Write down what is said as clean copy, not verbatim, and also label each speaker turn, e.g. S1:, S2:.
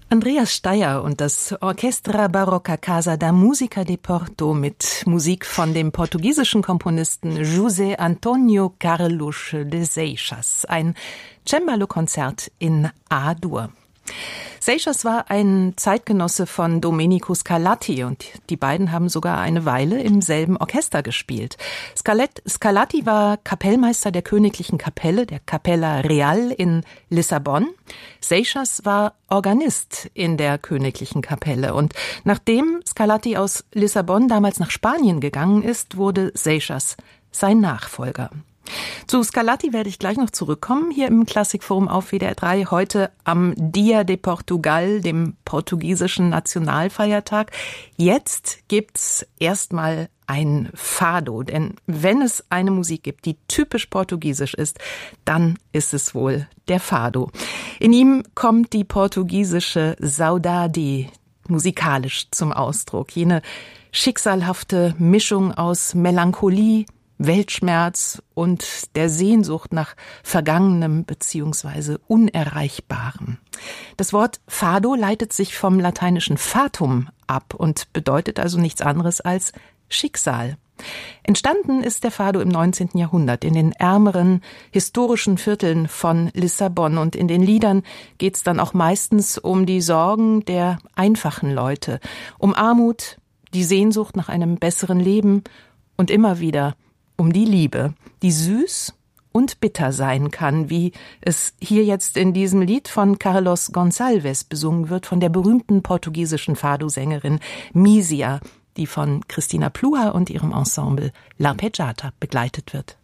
S1: Andreas Steyer und das Orchestra Barroca Casa da Música de Porto mit Musik von dem portugiesischen Komponisten José António Carlos de Seixas. Ein Cembalo-Konzert in A-Dur. Seixas war ein Zeitgenosse von Domenico Scarlatti und die beiden haben sogar eine Weile im selben Orchester gespielt. Scarlatti war Kapellmeister der Königlichen Kapelle, der Capella Real in Lissabon. Seixas war Organist in der Königlichen Kapelle und nachdem Scarlatti aus Lissabon damals nach Spanien gegangen ist, wurde Seixas sein Nachfolger. Zu Scarlatti werde ich gleich noch zurückkommen, hier im Klassikforum auf WDR 3, heute am Dia de Portugal, dem portugiesischen Nationalfeiertag. Jetzt gibt's erstmal ein Fado, denn wenn es eine Musik gibt, die typisch portugiesisch ist, dann ist es wohl der Fado. In ihm kommt die portugiesische Saudade musikalisch zum Ausdruck, jene schicksalhafte Mischung aus Melancholie, Weltschmerz und der Sehnsucht nach Vergangenem bzw. Unerreichbarem. Das Wort Fado leitet sich vom lateinischen fatum ab und bedeutet also nichts anderes als Schicksal. Entstanden ist der Fado im 19. Jahrhundert in den ärmeren historischen Vierteln von Lissabon und in den Liedern geht's dann auch meistens um die Sorgen der einfachen Leute, um Armut, die Sehnsucht nach einem besseren Leben und immer wieder um die Liebe, die süß und bitter sein kann, wie es hier jetzt in diesem Lied von Carlos Gonçalves besungen wird, von der berühmten portugiesischen Fado-Sängerin Mísia, die von Cristina Pluhar und ihrem Ensemble L'Arpeggiata begleitet wird.